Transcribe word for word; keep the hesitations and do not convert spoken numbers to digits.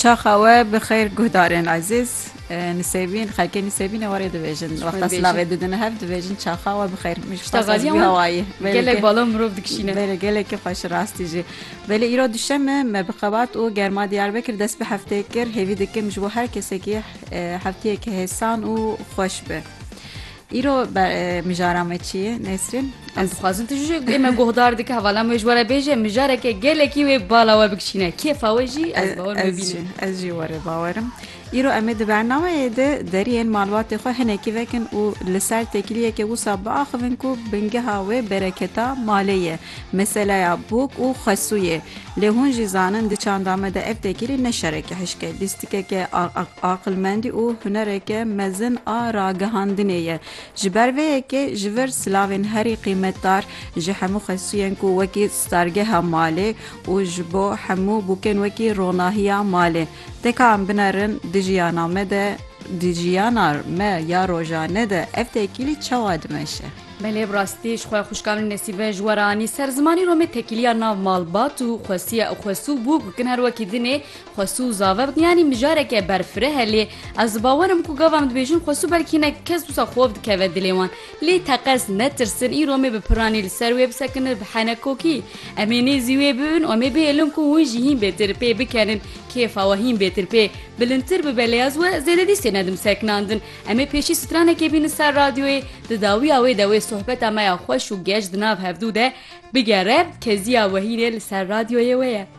چاخوه بخیر گهدارین عزیز نسبین خلک نسبین وارد دویژن وقت سلاوه دادن هفت دویژن چاخوه بخیر اشتغالی هوایی گله بالا مرو دکشینه بله گله که خوش راستی جی بله ایراد دشمه مبخبات او گرما دیاربکر دست به هفته کر هیوی دکه مجبور هر کسی که هفته که حسان و خوش به ایرو مجارمه چیه نسرین از خوازن تجوی اما گهدار دیگه حوالا مجبوره بیجه مجاره که گله کی و بالا و بکشینه کیف آوجی از باور میبینه از جی واره باورم ایرو امید برنامه ده درین معلومات خو هنکی وکن و لسر تکلیه که و سبا آخوین کو بنگه هاوی برکتا مالیه مثلا بوک و خسویه لهون جیزانن دی چاندامه ده اف تکلی نشرکه هشکه لیستیکه که عقلمندی و هنره که مزن آراگهاندنیه جبروه که جور سلاوین هری قیمتدار جهمو خسوین کو وکی ستارگه هم ماله و جبو همو بوکن وکی روناهیا ماله تکام بنرن دیجیانا مده دیجیانا ما یا روزانه ده افتکیلی چواد میشه بله براستیش خواه خوشکام نصیبه جورانی سرزمانی رو می تکیلیا ناو مالبات و خواسیه خواسو بو کن هر وکی دینه خواسو زاوه بود یعنی مجاره که برفره هلی از باورم کو گاوام دبیجن خواسو بلکی نه کس بسا خواب دکوه دلیوان لی تقص نترسن ای رو می بپرانی لسروی بسکنه بحنکوکی امینی زیوه بون و می بیلم کو وجهین بهتر پی بکنن کیف آوهین بهتر پی بلندتر ببلیاز و زیاده دیسته ندم سکناندن اما پیشی سترانه که بین سر رادیوی دداوی آوی داوی صحبت اما خوش و گشت ناف هفدو ده بگرب که زی آوهینه لسر رادیوی ویه